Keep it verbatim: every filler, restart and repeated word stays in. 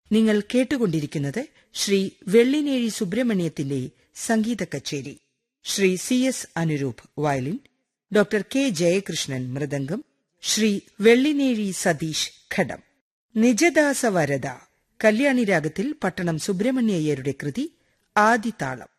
നിങ്ങൾ കേട്ടുകൊണ്ടിരിക്കുന്നത് ശ്രീ വെള്ളിനേഴി സുബ്രഹ്മണ്യത്തിന്റെ സംഗീത കച്ചേരി. Shri C S Anuroop violin, doctor K Jayakrishnan mridangam, Shri Vellinezhi Satheesh ഘടം. നിജദാസ വരദ കല്യാണി രാഗത്തിൽ പട്ടണം സുബ്രഹ്മണ്യയ്യരുടെ കൃതി ആദിതാളം.